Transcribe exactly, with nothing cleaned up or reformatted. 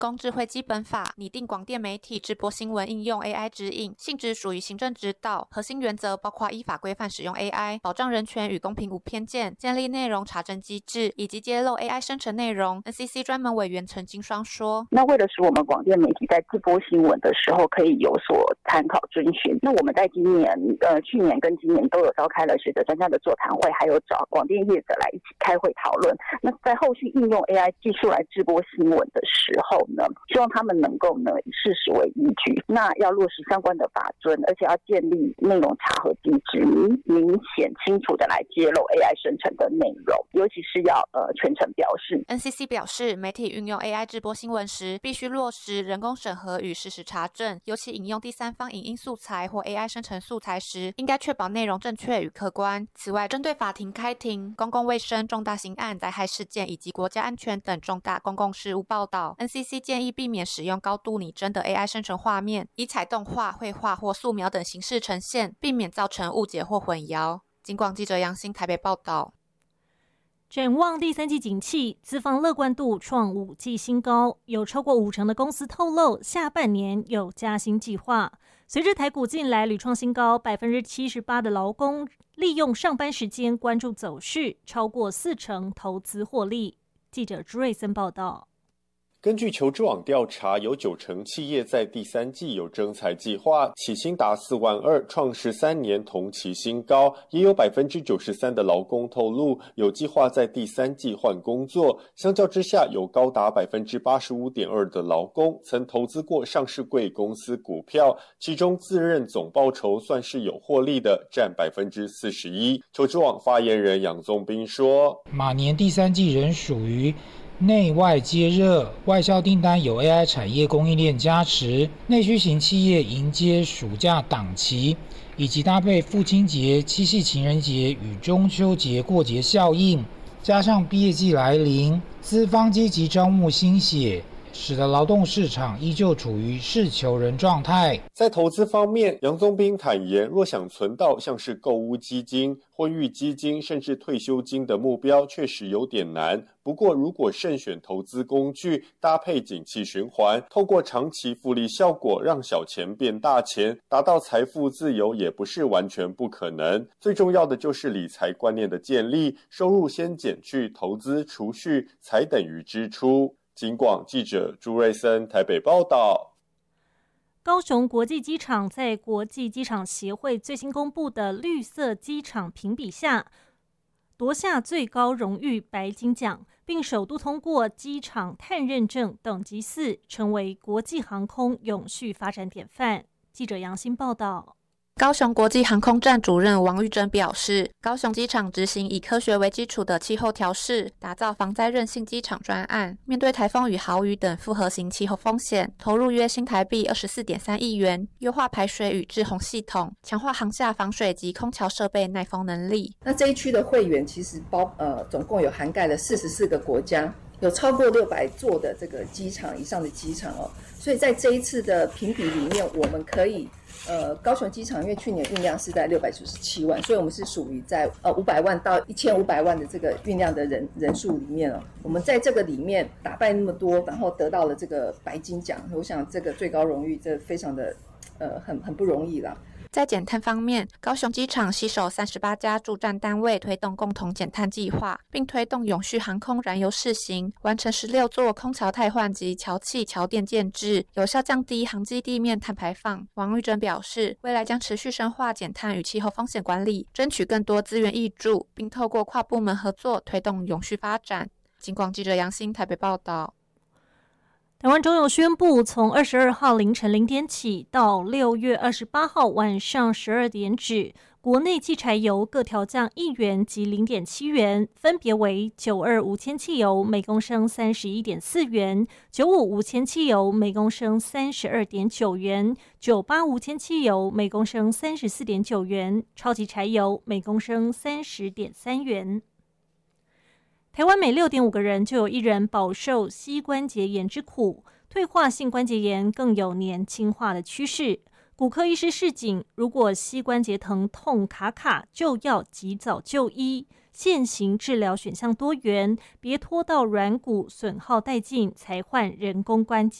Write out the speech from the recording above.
公智慧基本法拟定广电媒体直播新闻应用 A I 指引，性质属于行政指导，核心原则包括依法规范使用 A I， 保障人权与公平无偏见，建立内容查证机制，以及揭露 A I 生成内容。N C C 专门委员陈金双说：“ 那为了使我们广电媒体在直播新闻的时候可以有所参考遵循，那我们在今年、呃去年跟今年都有召开了学者专家的座谈会，还有找广电业者来一起开会讨论。那在后续应用 A I 技术来直播新闻的时候呢，希望他们能够呢以事实为依据，那要落实相关的法遵，而且要建立内容查核机制，明显清楚的来揭露 A I 生成的内容，尤其是要呃全程标示。” N C C 表示，媒体运用 A I 直播新闻时，必须落实人工审核与事实查证，尤其引用第三方影音素材或 A I 生成素材时，应该确保内容正确与客观。此外，针对法庭开庭、公共卫生、重大刑案、灾害事件以及国家安全等重大公共事务报道 ，N C C 建议避免使用高度拟真的 A I 生成画面，以彩动画、绘画或素描等形式呈现，避免造成误解或混淆。警广记者杨欣台北报道。 展望第三季景气，资方乐观度创五季新高，有超过五成的公司透露下半年有加薪计划。随着台股近来屡创新高，百分之七十八的劳工利用上班时间关注走势，超过四成投资获利。记者朱瑞森报道。 根据求职网调查，有九成企业在第三季有征才计划，起薪达四万二，创十三年同期新高。也有百分之九十三的劳工透露有计划在第三季换工作。相较之下，有高达百分之八十五点二的劳工曾投资过上市柜公司股票，其中自认总报酬算是有获利的，占百分之四十一。求职网发言人杨宗斌说：“ 马年第三季仍属于内外皆热，外销订单有 A I 产业供应链加持，内需型企业迎接暑假档期，以及搭配父亲节、七夕情人节与中秋节过节效应，加上毕业季来临，资方积极招募新血，使得劳动市场依旧处于适求人状态。” 在投资方面，杨宗斌坦言，若想存到像是购屋基金、婚育基金甚至退休金的目标，确实有点难。不过，如果慎选投资工具，搭配景气循环，透过长期复利效果，让小钱变大钱，达到财富自由也不是完全不可能。最重要的就是理财观念的建立，收入先减去投资、储蓄，才等于支出。警广记者朱瑞森台北报道。 高雄国际机场在国际机场协会最新公布的绿色机场评比下，夺下最高荣誉白金奖，并首度通过机场碳认证等级四，成为国际航空永续发展典范。记者杨欣报道。 高雄国际航空站主任王玉珍表示，高雄机场执行以科学为基础的气候调试，打造防灾韧性机场专案，面对台风与豪雨等复合型气候风险，投入约新台币 二十四点三亿元，优化排水与滞洪系统，强化航下防水及空桥设备耐风能力。 那这一区的会员其实包呃总共有涵盖了四十四个国家，有超过六百座的这个机场以上的机场哦，所以在这一次的评比里面，我们可以呃高雄机场因为去年运量是在六百九十七万，所以我们是属于在呃五百万到一千五百万的这个运量的人人数里面哦，我们在这个里面打败那么多，然后得到了这个白金奖，我想这个最高荣誉这非常的呃很很不容易啦。 在减碳方面，高雄机场携手三十八家驻站单位推动共同减碳计划，并推动永续航空燃油试行，完成十六座空桥汰换及桥气桥电建制，有效降低航机地面碳排放。王玉珍表示，未来将持续深化减碳与气候风险管理，争取更多资源挹注，并透过跨部门合作推动永续发展。警广记者杨欣台北报道。 台湾中油宣布，从二十二号凌晨零点起到六月二十八号晚上十二点止，国内汽柴油各调降一元及零点七元，分别为九二无铅汽油每公升三十一点四元，九五无铅汽油每公升三十二点九元，九八无铅汽油每公升三十四点九元，超级柴油每公升三十点三元。台湾每 六点五 个人就有一人饱受膝关节炎之苦，退化性关节炎更有年轻化的趋势。 骨科医师示警，如果膝关节疼痛卡卡，就要及早就医。现行治疗选项多元，别拖到软骨损耗殆尽才换人工关节。